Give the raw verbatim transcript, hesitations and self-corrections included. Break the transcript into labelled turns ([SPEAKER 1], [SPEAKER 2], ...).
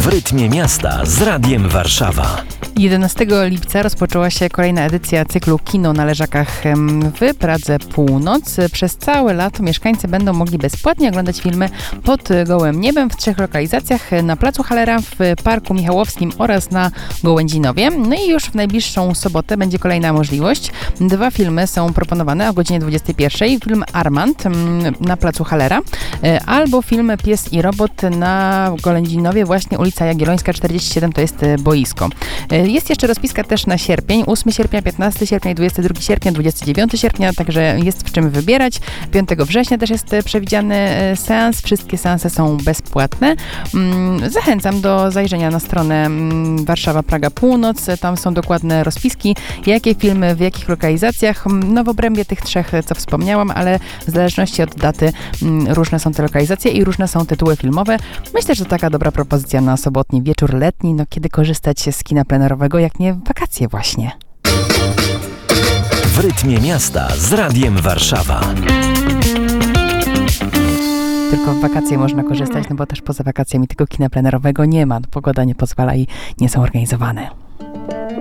[SPEAKER 1] W rytmie miasta z Radiem Warszawa.
[SPEAKER 2] jedenastego lipca rozpoczęła się kolejna edycja cyklu Kino na Leżakach w Pradze Północ. Przez całe lato mieszkańcy będą mogli bezpłatnie oglądać filmy pod gołym niebem w trzech lokalizacjach: na Placu Hallera, w Parku Michałowskim oraz na Gołędzinowie. No i już w najbliższą sobotę będzie kolejna możliwość. Dwa filmy są proponowane o godzinie dwudziestej pierwszej. Film Armand na Placu Hallera albo film Pies i Robot na Gołędzinowie, właśnie ulica Jagiellońska czterdzieści siedem, to jest boisko. Jest jeszcze rozpiska też na sierpień, ósmego sierpnia, piętnastego sierpnia i dwudziestego drugiego sierpnia, dwudziestego dziewiątego sierpnia, także jest w czym wybierać. piątego września też jest przewidziany seans. Wszystkie seanse są bezpłatne. Zachęcam do zajrzenia na stronę Warszawa Praga Północ. Tam są dokładne rozpiski, jakie filmy, w jakich lokalizacjach. No w obrębie tych trzech, co wspomniałam, ale w zależności od daty różne są te lokalizacje i różne są tytuły filmowe. Myślę, że to taka dobra propozycja na sobotni wieczór letni, no kiedy korzystać z kina plenerowego, jak nie w wakacje właśnie.
[SPEAKER 1] W rytmie miasta z Radiem Warszawa.
[SPEAKER 2] Tylko w wakacje można korzystać, no bo też poza wakacjami tego kina plenerowego nie ma. Pogoda nie pozwala i nie są organizowane.